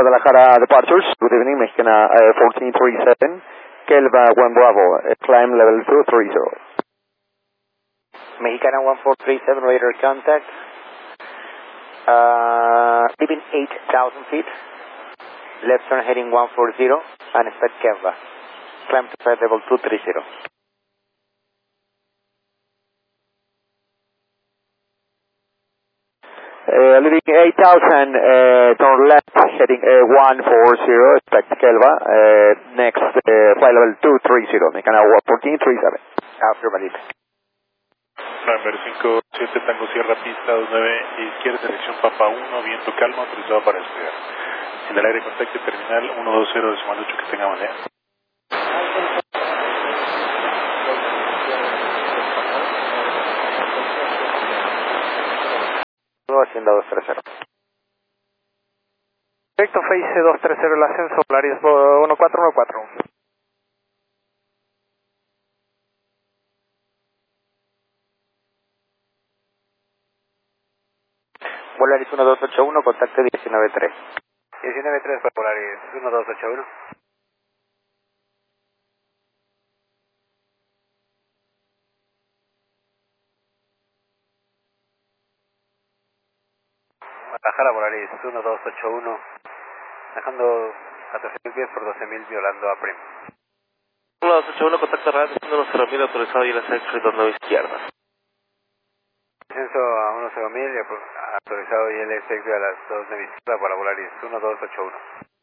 Guadalajara departures. Good evening, Mexicana 1437. Kelva 1 Bravo, climb level 230. Mexicana 1437, radar contact. Leaving 8,000 feet. Left turn heading 140 and expect Kelva. Climb to flight level 230. Leaving 8,000, turn left, heading 140, expect Kelva, next flight level 230, Mexicana 1437. Affirmative. November 57 Tango Sierra Pista 29 izquierda, dirección Papa 1, viento calma, autorizado para despegar. En el aire contacto terminal 120.8, que tenga manera. Hacienda 230. Directo Face 230, el ascenso, Polaris 1414. Polaris 1281, contacto 193. 193 para Polaris 1281. Guadalajara, Polaris 1281, dejando 14.000 pies por 12.000, violando a Prim. 1281, contacto radio, 10.000, autorizado y el ascenso retorno izquierda. Descenso a 10.000, autorizado y el efecto a las 2 de izquierda para Polaris 1281.